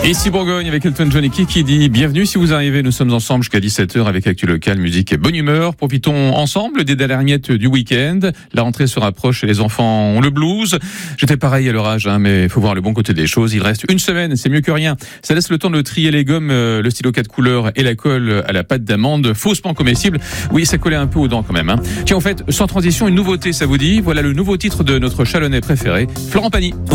Ici Bourgogne avec Elton John et Kiki dit bienvenue si vous arrivez, nous sommes ensemble jusqu'à 17h avec Actu Local, musique et bonne humeur. Profitons ensemble des dernières miettes du week-end. La rentrée se rapproche et les enfants ont le blues. J'étais pareil à leur âge, mais il faut voir le bon côté des choses. Il reste une semaine, c'est mieux que rien. Ça laisse le temps de trier les gommes, le stylo 4 couleurs et la colle à la pâte d'amande, faussement comestible. Oui, ça collait un peu aux dents quand même. Tiens, en fait, sans transition, une nouveauté, ça vous dit? Voilà le nouveau titre de notre Chalonnais préféré, Florent Pagny.